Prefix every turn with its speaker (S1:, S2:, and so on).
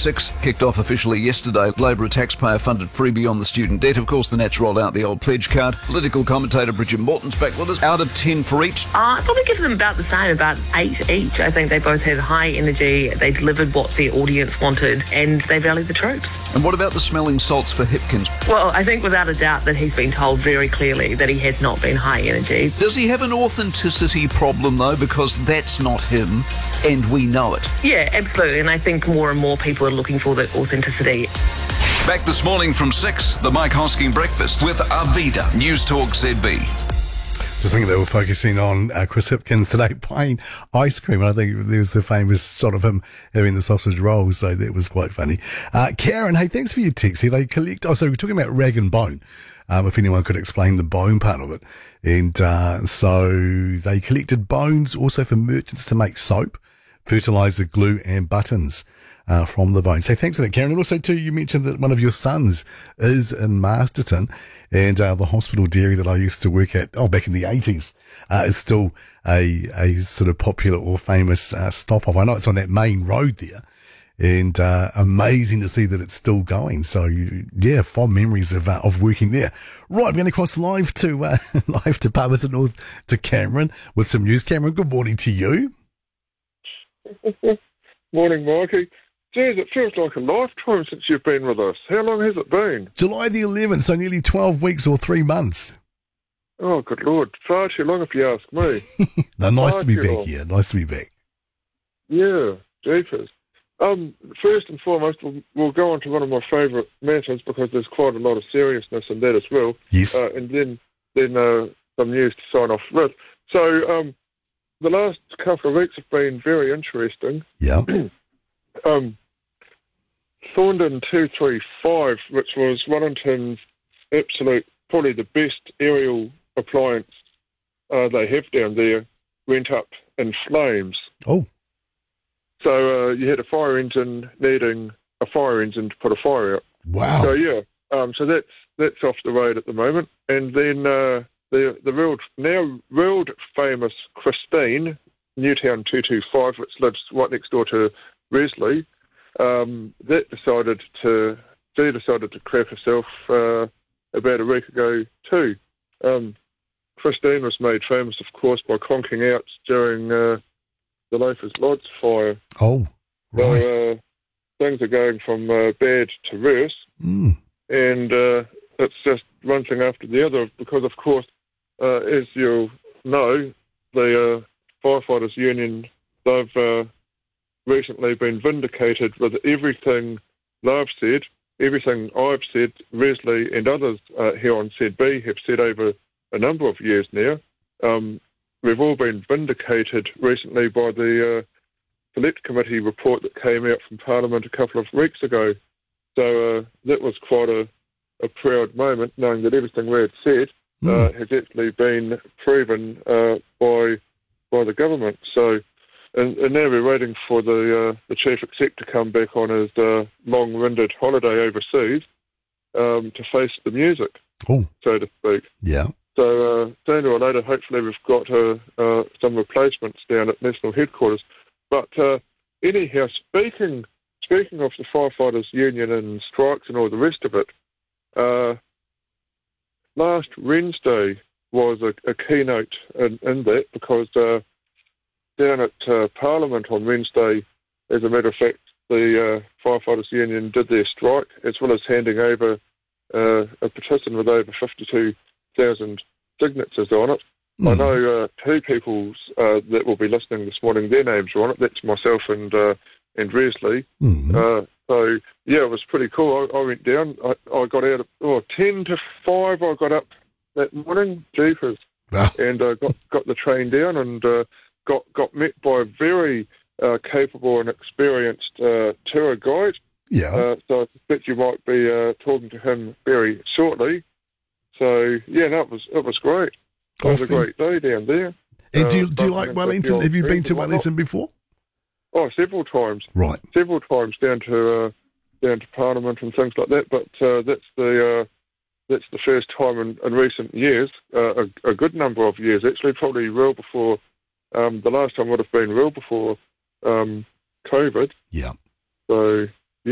S1: 6 kicked off officially yesterday. Labor, a taxpayer-funded freebie on the student debt. Of course, the Nats rolled out the old pledge card. Political commentator Bridget Morton's back with us. Out of 10 for each.
S2: I'd probably give them about the same, about 8 each. I think they both had high energy. They delivered what their audience wanted, and they valued the troops.
S1: And what about the smelling salts for Hipkins?
S2: Well, I think without a doubt that he's been told very clearly that he has not been high energy.
S1: Does he have an authenticity problem, though? Because that's not him, and we know it.
S2: Yeah, absolutely. And I think more and more people are looking for that authenticity.
S1: Back this morning from 6, the Mike Hosking Breakfast with Arvida, News Talk ZB.
S3: Just thinking they were focusing on Chris Hipkins today buying ice cream. And I think there was the famous shot of him having the sausage rolls, so that was quite funny. Karen, hey, thanks for your text here. They collect. Oh, so we're talking about rag and bone. If anyone could explain the bone part of it. And so they collected bones also for merchants to make soap, fertilizer, glue, and buttons from the bones. So thanks for that, Karen. And also, too, you mentioned that one of your sons is in Masterton, and the hospital dairy that I used to work at, back in the 80s, is still a sort of popular or famous stop-off. I know it's on that main road there, and amazing to see that it's still going. So, yeah, fond memories of working there. Right, we're going to cross live to Palmerston North to Cameron with some news. Cameron, good morning to you.
S4: Morning, Mikey. Geez, it feels like a lifetime since you've been with us. How long has it been?
S3: July the 11th, so nearly 12 weeks or 3 months.
S4: Oh, good Lord. Far too long if you ask me.
S3: No, nice to be back here. Nice to be back.
S4: Yeah, jeepers. First and foremost, we'll go on to one of my favourite matters because there's quite a lot of seriousness in that as well.
S3: Yes.
S4: And then some news to sign off with. So, the last couple of weeks have been very interesting.
S3: Yeah.
S4: Thorndon 235, which was Wellington's absolute, probably the best aerial appliance they have down there, went up in flames.
S3: Oh.
S4: So you had a fire engine needing a fire engine to put a fire out.
S3: Wow.
S4: So yeah, so that's off the road at the moment. And then the world famous Christine, Newtown 225, which lives right next door to Resley, decided to crap herself about a week ago too. Christine was made famous, of course, by conking out during the Loafers Lodge fire.
S3: Oh, right.
S4: So things are going from bad to worse, and it's just one thing after the other because, of course, as you know, the Firefighters Union, they've recently been vindicated with everything they've said, everything I've said, Resley and others here on ZB have said over a number of years now. We've all been vindicated recently by the Select Committee report that came out from Parliament a couple of weeks ago. So that was quite a proud moment, knowing that everything we had said has actually been proven by the government. So, and now we're waiting for the chief exec to come back on his long-winded holiday overseas to face the music, so to speak.
S3: Yeah.
S4: So sooner or later, hopefully, we've got some replacements down at National Headquarters. But anyhow, speaking of the Firefighters Union and strikes and all the rest of it, last Wednesday was a keynote in that because down at Parliament on Wednesday, as a matter of fact, the Firefighters Union did their strike, as well as handing over a petition with over 52,000 signatures on it. I know two people that will be listening this morning, their names are on it. That's myself and Resley. So, yeah, it was pretty cool. I went down. I got out at 10 to 5. I got up that morning, jeepers, and got the train down and got met by a very capable and experienced tour guide.
S3: Yeah.
S4: So I suspect you might be talking to him very shortly. So yeah, no, it was great. It was a great day down there.
S3: And do you like Wellington? Have you been to Wellington before?
S4: Oh, several times.
S3: Right.
S4: Several times down to Parliament and things like that. But that's the first time in recent years, a good number of years actually, probably well before. The last time would have been well before COVID.
S3: Yeah.
S4: So